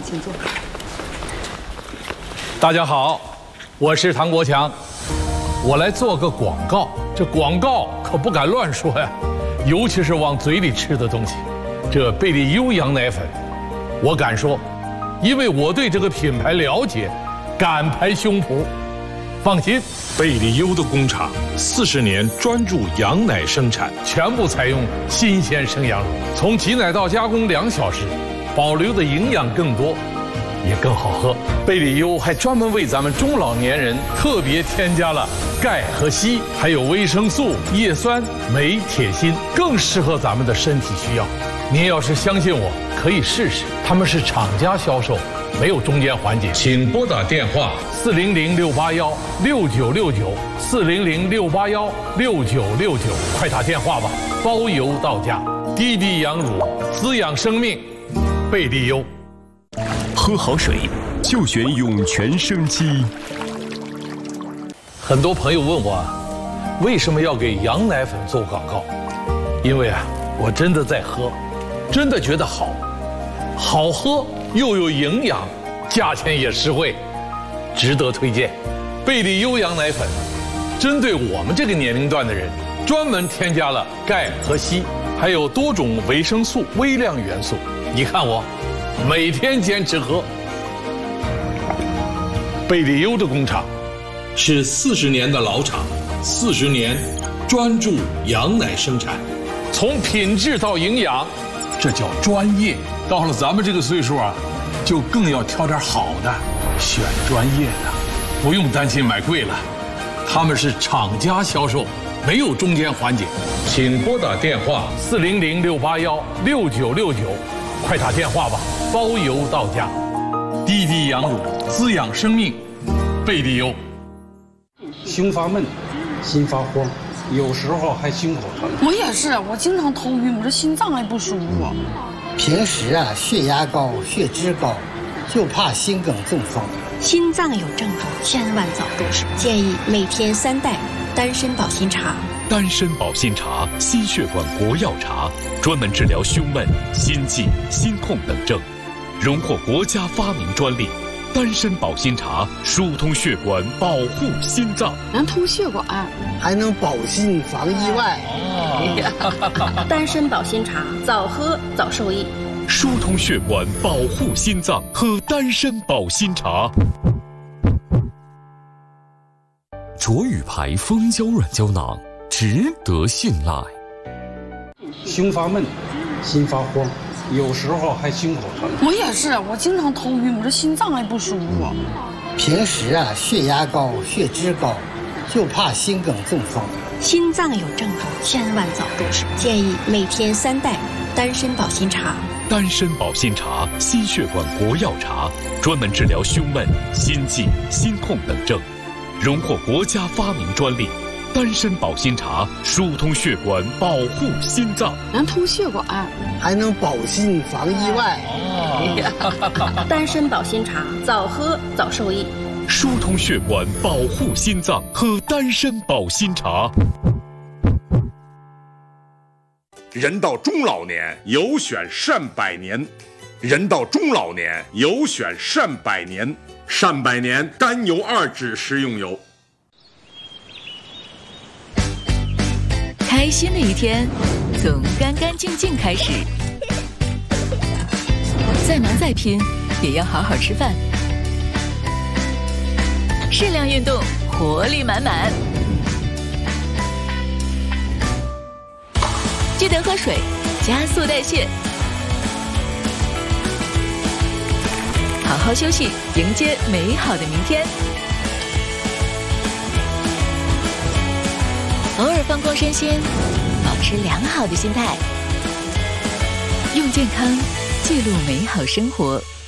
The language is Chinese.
请坐。 大家好，我是唐国强，我来做个广告。这广告可不敢乱说呀，尤其是往嘴里吃的东西。这贝利优羊奶粉，我敢说，因为我对这个品牌了解，敢拍胸脯。放心， 贝利优的工厂40年专注羊奶生产， 全部采用新鲜生羊乳，从挤奶到加工2小时，保留的营养更多，也更好喝。贝利优还专门为咱们中老年人特别添加了钙和硒，还有维生素、叶酸、镁、铁、锌，更适合咱们的身体需要。您要是相信我，可以试试。他们是厂家销售，没有中间环节。请拨打电话400-681-6969，400-681-6969，快打电话吧，包邮到家。滴滴羊乳，滋养生命，贝利优。 喝好水就选涌泉生机。 很多朋友问我，为什么要给羊奶粉做广告？因为我真的在喝，真的觉得好喝又有营养，价钱也实惠，值得推荐。贝利优羊奶粉针对我们这个年龄段的人，专门添加了钙和硒，还有多种维生素、微量元素。你看我每天坚持喝。贝利优的工厂是40年的老厂，40年专注羊奶生产，从品质到营养，这叫专业。到了咱们这个岁数就更要挑点好的，选专业的，不用担心买贵了。他们是厂家销售，没有中间环节。请拨打电话400-681-6969，快打电话吧，包邮到家。滴滴羊乳，滋养生命，贝利优。 胸发闷，心发慌，有时候还心口疼。 我也是，我经常头晕，我这心脏也不舒服。 平时血压高、血脂高，就怕心梗中风。 心脏有症状，千万早重视。建议每天3袋丹参保心茶。 丹参保心茶，心血管国药茶，专门治疗胸闷、心悸、心痛等症，荣获国家发明专利。丹参保心茶疏通血管，保护心脏， 能通血管， 还能保心防意外。 丹参保心茶，早喝早受益。 疏通血管，保护心脏，喝丹参保心茶。卓宇牌蜂胶软胶囊，值得信赖。 胸发闷，心发慌，有时候还心口疼。 我也是，我经常头晕，我这心脏也不舒服。 平时血压高、血脂高，就怕心梗中风。 心脏有症状，千万早重视。建议每天3袋丹参保心茶。 丹参保心茶，心血管国药茶，专门治疗胸闷、心悸、心痛等症，荣获国家发明专利。丹参保心茶疏通血管，保护心脏， 能通血管， 还能保心防意外。 丹参保心茶，早喝早受益。 疏通血管，保护心脏，喝丹参保心茶。 人到中老年，有选善百年。人到中老年，有选善百年。善百年甘油2酯食用油。 开心的一天，从干干净净开始。再忙再拼，也要好好吃饭。适量运动，活力满满。记得喝水，加速代谢。好好休息，迎接美好的明天。偶尔放光身心，保持良好的心态，用健康记录美好生活。